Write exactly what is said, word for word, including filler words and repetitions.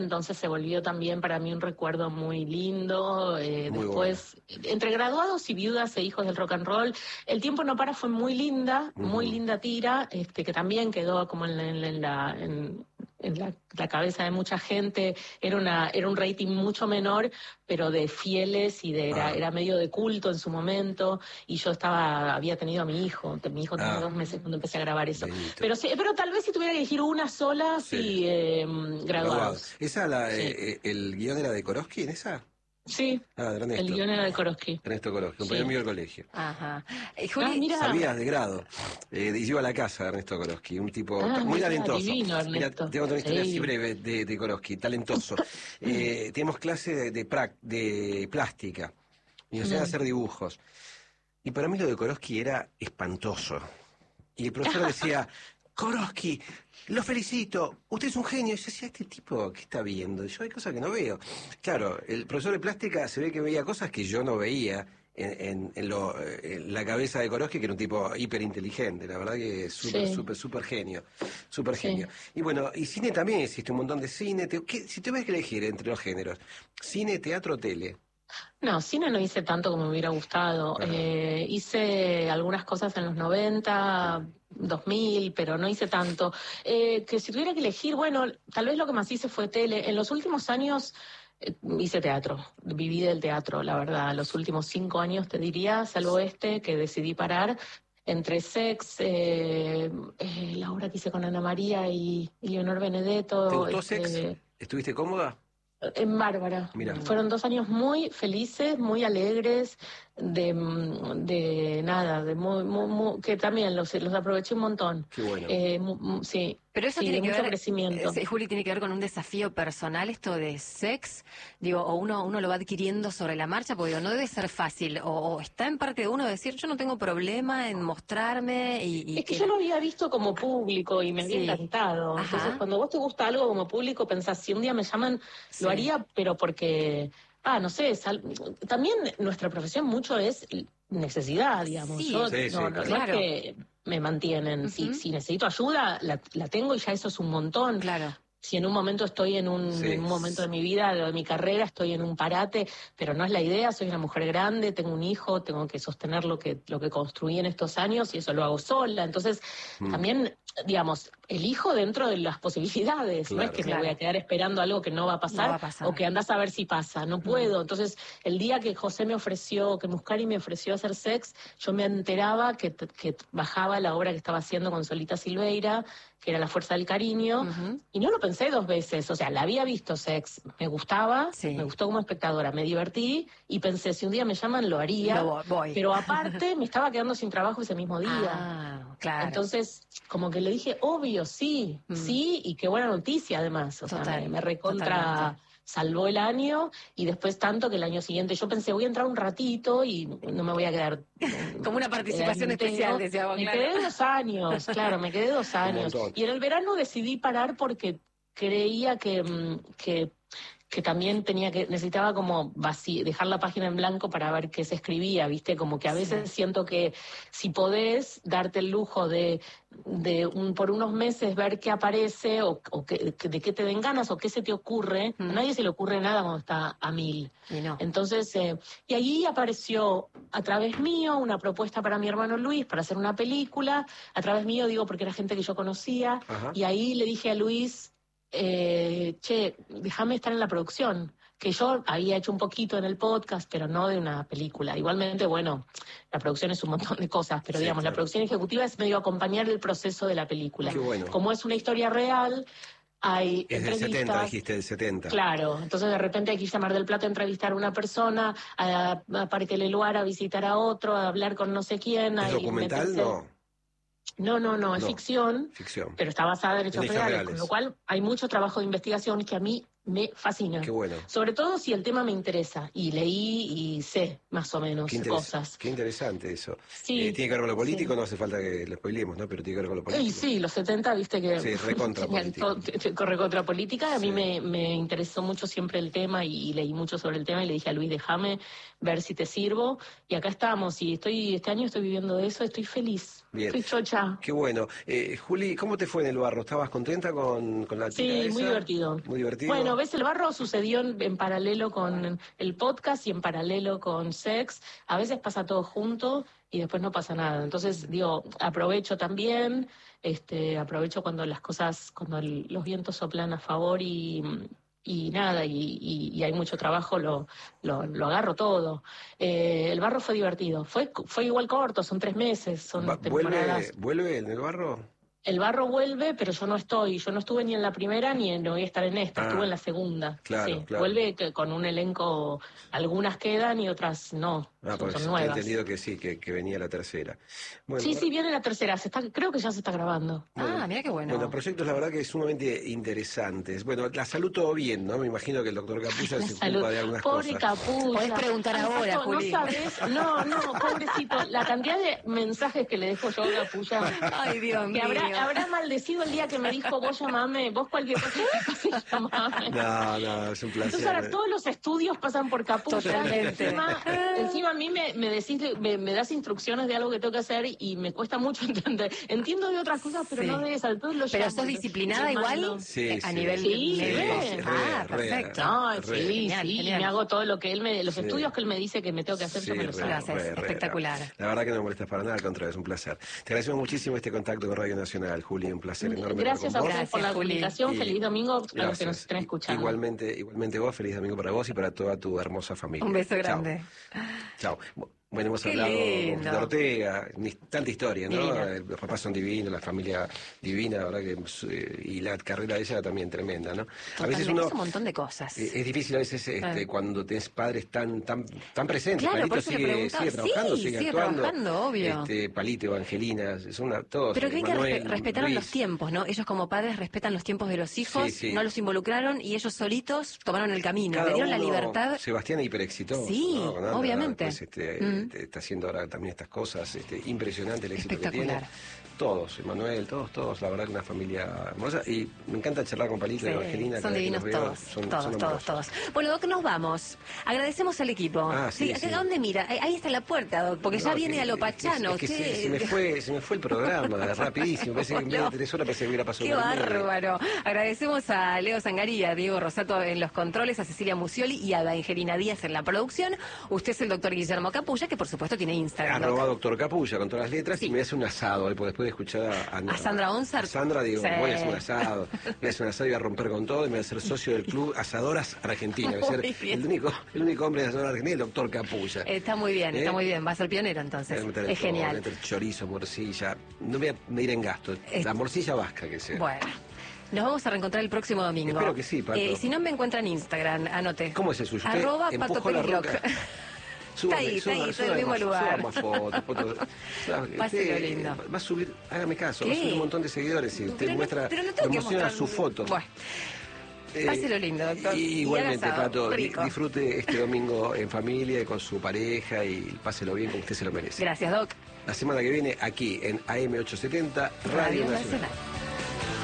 entonces se volvió también para mí un recuerdo muy lindo. Eh, muy después, bueno. entre graduados y viudas e hijos del rock and roll, El tiempo no para fue muy linda, uh-huh. muy linda tira, este, que también quedó como en la, en la, en, en la, la cabeza de mucha gente. Era una era un rating mucho menor, pero de fieles y de era, ah. era medio de culto en su momento. Y yo estaba había tenido a mi hijo, mi hijo tenía ah. dos meses cuando empecé a grabar eso. Pero sí, pero tal vez si tuviera que elegir una sola, sí, sí eh, graduados. Graduados. ¿Esa, la, sí. eh, el guión era de Korosky en esa? Sí, ah, de el guión era de Korosky. Ernesto Korosky, compañero mío del colegio. Ajá. Eh, Juli, ah, mira. Sabías de grado. Eh, y yo a la casa de Ernesto Korosky, un tipo ah, muy mira, talentoso. Divino, mira, tengo una historia sí. así breve de, de Korosky, talentoso. eh, tenemos clase de, de, pra, de plástica y nos hacían hacer dibujos. Y para mí lo de Korosky era espantoso. Y el profesor decía, Korosky, lo felicito, usted es un genio. Y yo decía, este tipo, ¿qué está viendo? Yo hay cosas que no veo. Claro, el profesor de plástica se ve que veía cosas que yo no veía en, en, en, lo, en la cabeza de Korosky, que era un tipo hiperinteligente, la verdad que es súper, sí. súper, súper genio, súper genio. Sí. Y bueno, y cine también existe un montón de cine. Te, ¿qué, si tuvieras que elegir entre los géneros, cine, teatro, tele? No, cine no hice tanto como me hubiera gustado. Eh, hice algunas cosas en los noventa, dos mil, pero no hice tanto. Eh, que si tuviera que elegir, bueno, tal vez lo que más hice fue tele. En los últimos años eh, hice teatro, viví del teatro, la verdad. Los últimos cinco años, te diría, salvo este, que decidí parar. Entre Sex, eh, eh, la obra que hice con Ana María y, y Leonor Benedetto. ¿Te gustó este, Sex? ¿Estuviste cómoda? En Bárbara. Mirá. Fueron dos años muy felices, muy alegres, de, de nada, de muy, muy, muy, que también los, los aproveché un montón. Qué bueno. Eh, mu, sí. Pero eso sí, tiene de que mucho ver, crecimiento. Eh, Juli, tiene que ver con un desafío personal esto de Sex, digo, o uno uno lo va adquiriendo sobre la marcha, porque digo, no debe ser fácil, o, o está en parte de uno decir, yo no tengo problema en mostrarme y... y es que, que yo lo había visto como público y me sí. había encantado. Ajá. Entonces, cuando vos te gusta algo como público, pensás, si un día me llaman, sí. lo haría, pero porque... Ah, no sé, sal... también nuestra profesión mucho es necesidad, digamos. Sí, Yo, sí, sí, no, no, claro. no es que me mantienen. Uh-huh. Si, si necesito ayuda, la, la tengo y ya eso es un montón. Claro. Si en un momento estoy en un, sí. en un momento de mi vida, de mi carrera, estoy en un parate, pero no es la idea, soy una mujer grande, tengo un hijo, tengo que sostener lo que, lo que construí en estos años y eso lo hago sola. Entonces, mm. también, digamos, elijo dentro de las posibilidades. Claro, no es que claro. me voy a quedar esperando algo que no va a pasar, no va a pasar. o que andás a ver si pasa. No puedo. Mm. Entonces, el día que José me ofreció, que Muscari me ofreció hacer Sex, yo me enteraba que, que bajaba la obra que estaba haciendo con Solita Silveira, que era La Fuerza del Cariño, uh-huh. y no lo pensé dos veces, o sea, la había visto Sex, me gustaba, sí. me gustó como espectadora, me divertí, y pensé, si un día me llaman, lo haría, lo voy. Pero aparte me estaba quedando sin trabajo ese mismo día. Ah, claro. Entonces, como que le dije, obvio, sí, mm. sí, y qué buena noticia además, o Total, sea, me, me recontra... Totalmente. Salvó el año y después tanto que el año siguiente yo pensé voy a entrar un ratito y no me voy a quedar como una participación especial, decía vos, me claro. quedé dos años, claro, me quedé dos años y en el verano decidí parar porque creía que, que que también tenía que necesitaba como vací, dejar la página en blanco para ver qué se escribía, ¿viste? Como que a veces sí. siento que si podés darte el lujo de, de un, por unos meses ver qué aparece o, o que, de qué te den ganas o qué se te ocurre, mm. a nadie se le ocurre nada cuando está a mil. Y no. Entonces, eh, y allí apareció a través mío una propuesta para mi hermano Luis para hacer una película, a través mío digo porque era gente que yo conocía, Ajá. y ahí le dije a Luis, Eh, che, déjame estar en la producción, que yo había hecho un poquito en el podcast, pero no de una película. Igualmente, bueno, la producción es un montón de cosas, pero sí, digamos, claro. la producción ejecutiva es medio acompañar el proceso de la película. Qué bueno. Como es una historia real, hay es del setenta, dijiste, del setenta. Claro, entonces de repente hay que ir a Mar del Plata a entrevistar a una persona, a, a Parque Leluar a visitar a otro, a hablar con no sé quién. ¿Es documental? Meterse... No. No, no, no, es no, ficción, ficción, pero está basada en hechos, en hechos reales, reales, con lo cual hay mucho trabajo de investigación que a mí me fascina. Qué bueno. Sobre todo si el tema me interesa, y leí y sé más o menos qué cosas. Qué interesante eso. Sí, eh, tiene que ver con lo político, sí. no hace falta que lo spoilemos, ¿no? Pero tiene que ver con lo político. Y sí, los setenta, viste que... Sí, recontra política. Recontra política, a mí sí. me, me interesó mucho siempre el tema y, y leí mucho sobre el tema y le dije a Luis, déjame ver si te sirvo. Y acá estamos, y estoy este año estoy viviendo de eso, estoy feliz. Bien. Estoy chocha. Qué bueno. Eh, Juli, ¿cómo te fue en el barro? ¿Estabas contenta con, con la tira Sí, esa? muy divertido. Muy divertido. Bueno, bueno, ves, el barro sucedió en, en paralelo con el podcast y en paralelo con Sex. A veces pasa todo junto y después no pasa nada. Entonces, digo, aprovecho también, este, aprovecho cuando las cosas, cuando el, los vientos soplan a favor y... y nada, y, y, y hay mucho trabajo, lo, lo, lo agarro todo. Eh, el barro fue divertido, fue fue igual corto, son tres meses, son Va, temporadas. ¿Vuelve, ¿Vuelve en el barro? El barro vuelve, pero yo no estoy, yo no estuve ni en la primera ni en, no voy a estar en esta, ah, estuve en la segunda. Claro, sí. claro. Vuelve que, con un elenco, algunas quedan y otras no. Ah, son, son he nuevas. entendido que sí, que, que venía la tercera. Bueno, sí, sí, viene la tercera, se está, creo que ya se está grabando. Bueno, ah, mira qué bueno. Bueno, proyectos la verdad que sumamente interesantes. Bueno, la salud todo bien, ¿no? Me imagino que el doctor Capulla la se salud. ocupa de algunas Pobre cosas. Capulla. Podés preguntar Ay, ahora, Pato, Juli. No sabes, no, no, pobrecito, la cantidad de mensajes que le dejo yo a Capulla. Ay, Dios mío. Que habrá, habrá maldecido el día que me dijo, vos llamame, vos cualquier cosa, llamame. No, no, es un placer. Entonces ahora todos los estudios pasan por Capulla. Totalmente. Encima, encima a mí me, me decís, me, me das instrucciones de algo que tengo que hacer y me cuesta mucho entender. Entiendo de otras cosas, pero sí. no de esas. Todos los pero llamo, sos disciplinada igual sí, a sí. nivel sí, nivel. re, Ah, re, perfecto. No, re. sí, Genial, sí, genial. me hago todo lo que él me, los Sí. estudios que él me dice que me tengo que hacer, Sí, yo me los re, hago. Lo haces, re, re, espectacular. La verdad que no me molestas para nada, al contrario, es un placer. Te agradecemos muchísimo este contacto con Radio Nacional, Juli, un placer enorme. Gracias a con vos. ustedes por la Gracias, Juli. comunicación, Y- feliz domingo a los que Gracias. nos estén escuchando. Igualmente, igualmente vos, feliz domingo para vos y para toda tu hermosa familia. Un beso Chao. grande. Chao. Bueno, hemos Qué hablado lindo. de Ortega, ni- tanta historia, ¿no? Divina. Eh, Los papás son divinos, la familia divina, la verdad que eh, y la carrera de ella también tremenda, ¿no? A veces Totalmente, uno es un montón de cosas. eh, es difícil a veces este, Ah. cuando tenés padres tan tan tan presentes. Claro, por Palito eso le sigue, preguntaba. sigue trabajando, Sí, sigue, sigue actuando. trabajando, obvio. Este, Palito, Evangelina, son una, todos. Pero que hay que Manuel, respe- respetaron Luis. los tiempos, ¿no? Ellos como padres respetan los tiempos de los hijos, Sí, sí. no los involucraron y ellos solitos tomaron el camino, Cada le dieron la uno- libertad. Sebastián es hiperexitoso. Sí, ¿no? Con Ana, obviamente. después, este, Mm. este, está haciendo ahora también estas cosas. Este, impresionante el éxito que tiene. Espectacular. Todos, Emanuel, todos, todos, la verdad que una familia hermosa. Y me encanta charlar con Palito y Sí, Evangelina. son cada vez que divinos los veo, todos, son- todos, son todos, amorosos. todos. Bueno, Doc, nos vamos. Agradecemos al equipo. Ah, sí, ¿a sí. dónde mira? Ahí- Ahí está la puerta, Doc, porque ya No, viene que- a lo es- pachano. Es, que che. se, se me fue, se me fue el programa, rapidísimo. Parece que en vez de Bueno. tres horas pensé que hubiera pasado Qué una hora y media. bárbaro. Agradecemos a Leo Sangaría, a Diego Rosato en los controles, a Cecilia Mucioli y a Evangelina Díaz en la producción. Usted es el doctor Guillermo Capulla, que por supuesto tiene Instagram. Doc. Arroba doctor Capulla con todas las letras Sí. y me hace un asado, eh, porque después de escuchar a, ¿A Sandra Onsart? a Sandra digo, Sí. voy a hacer un asado, voy a hacer un asado y voy a romper con todo y me voy a ser socio del club Asadoras Argentina. Voy a ser Muy bien. el único, el único hombre de Asadoras Argentina, el doctor Capulla. Está muy bien, ¿Eh? está muy bien. Va a ser pionero entonces. Voy a meter Es todo, genial. meter chorizo, morcilla, no voy a medir en gasto, Es- la morcilla vasca que sea. Bueno. Nos vamos a reencontrar el próximo domingo. Espero que sí, Pato. Eh, si no me encuentran en Instagram, anote. ¿Cómo es el suyo? Usted Arroba empujó Pato la Pérez Rock. ruca. Está ahí, está ahí, está en el mismo más, lugar. suba más fotos, fotos. Páselo Usted lindo. Va a subir, hágame caso, va a ¿Qué? subir un montón de seguidores y usted Pero no- muestra, pero no tengo que promociona mostrar- su foto. Bueno. Eh, Páselo lindo, doctor. y igualmente, Y haga asado, Pato, di- rico. disfrute este domingo en familia, con su pareja y páselo bien como usted se lo merece. Gracias, Doc. La semana que viene, aquí en A M ochocientos setenta, Radio, Radio Nacional. Nacional.